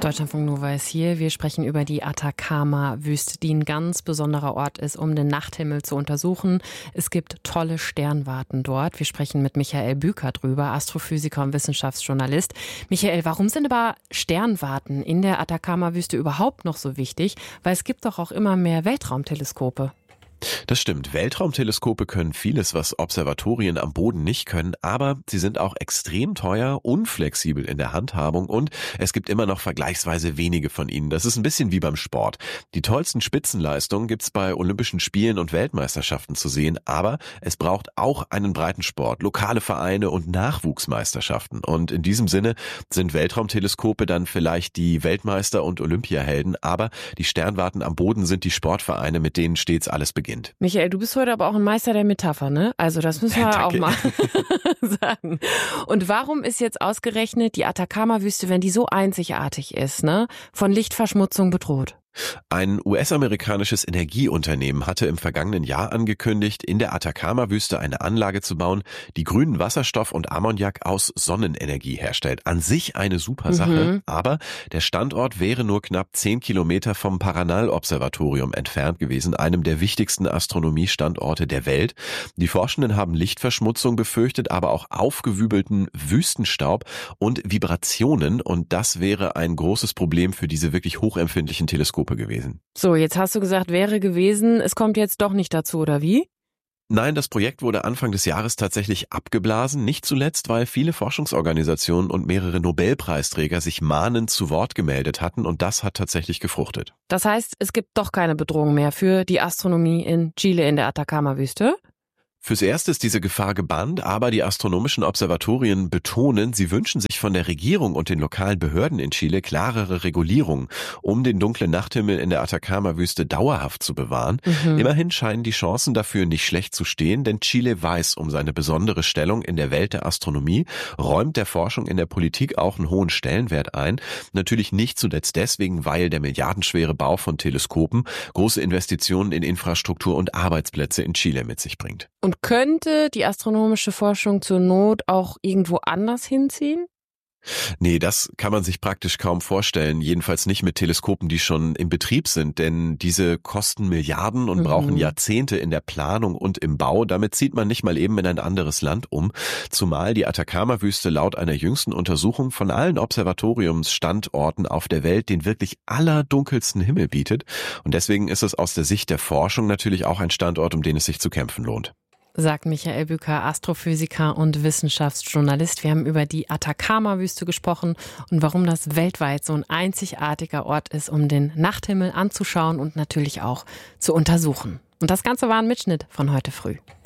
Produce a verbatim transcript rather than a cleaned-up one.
Deutschlandfunk Nova ist hier. Wir sprechen über die Atacama-Wüste, die ein ganz besonderer Ort ist, um den Nachthimmel zu untersuchen. Es gibt tolle Sternwarten dort. Wir sprechen mit Michael Büker drüber, Astrophysiker und Wissenschaftsjournalist. Michael, warum sind aber Sternwarten in der Atacama-Wüste überhaupt noch so wichtig? Weil es gibt doch auch immer mehr Weltraumteleskope. Das stimmt. Weltraumteleskope können vieles, was Observatorien am Boden nicht können, aber sie sind auch extrem teuer, unflexibel in der Handhabung und es gibt immer noch vergleichsweise wenige von ihnen. Das ist ein bisschen wie beim Sport. Die tollsten Spitzenleistungen gibt's bei Olympischen Spielen und Weltmeisterschaften zu sehen, aber es braucht auch einen Breitensport, lokale Vereine und Nachwuchsmeisterschaften. Und in diesem Sinne sind Weltraumteleskope dann vielleicht die Weltmeister und Olympiahelden, aber die Sternwarten am Boden sind die Sportvereine, mit denen stets alles beginnt. Michael, du bist heute aber auch ein Meister der Metapher, ne? Also das müssen wir Danke. auch mal sagen. Und warum ist jetzt ausgerechnet die Atacama-Wüste, wenn die so einzigartig ist, ne, von Lichtverschmutzung bedroht? Ein U S-amerikanisches Energieunternehmen hatte im vergangenen Jahr angekündigt, in der Atacama-Wüste eine Anlage zu bauen, die grünen Wasserstoff und Ammoniak aus Sonnenenergie herstellt. An sich eine super Sache, Mhm. aber der Standort wäre nur knapp zehn Kilometer vom Paranal-Observatorium entfernt gewesen, einem der wichtigsten Astronomiestandorte der Welt. Die Forschenden haben Lichtverschmutzung befürchtet, aber auch aufgewübelten Wüstenstaub und Vibrationen, und das wäre ein großes Problem für diese wirklich hochempfindlichen Teleskope gewesen. So, jetzt hast du gesagt, wäre gewesen. Es kommt jetzt doch nicht dazu, oder wie? Nein, das Projekt wurde Anfang des Jahres tatsächlich abgeblasen, nicht zuletzt, weil viele Forschungsorganisationen und mehrere Nobelpreisträger sich mahnend zu Wort gemeldet hatten, und das hat tatsächlich gefruchtet. Das heißt, es gibt doch keine Bedrohung mehr für die Astronomie in Chile in der Atacama-Wüste? Fürs Erste ist diese Gefahr gebannt, aber die astronomischen Observatorien betonen, sie wünschen sich von der Regierung und den lokalen Behörden in Chile klarere Regulierungen, um den dunklen Nachthimmel in der Atacama-Wüste dauerhaft zu bewahren. Mhm. Immerhin scheinen die Chancen dafür nicht schlecht zu stehen, denn Chile weiß um seine besondere Stellung in der Welt der Astronomie, räumt der Forschung in der Politik auch einen hohen Stellenwert ein. Natürlich nicht zuletzt deswegen, weil der milliardenschwere Bau von Teleskopen große Investitionen in Infrastruktur und Arbeitsplätze in Chile mit sich bringt. Und könnte die astronomische Forschung zur Not auch irgendwo anders hinziehen? Nee, das kann man sich praktisch kaum vorstellen, jedenfalls nicht mit Teleskopen, die schon im Betrieb sind, denn diese kosten Milliarden und Mhm. brauchen Jahrzehnte in der Planung und im Bau. Damit zieht man nicht mal eben in ein anderes Land um, zumal die Atacama-Wüste laut einer jüngsten Untersuchung von allen Observatoriumsstandorten auf der Welt den wirklich allerdunkelsten Himmel bietet, und deswegen ist es aus der Sicht der Forschung natürlich auch ein Standort, um den es sich zu kämpfen lohnt. Sagt Michael Büker, Astrophysiker und Wissenschaftsjournalist. Wir haben über die Atacama-Wüste gesprochen und warum das weltweit so ein einzigartiger Ort ist, um den Nachthimmel anzuschauen und natürlich auch zu untersuchen. Und das Ganze war ein Mitschnitt von heute früh.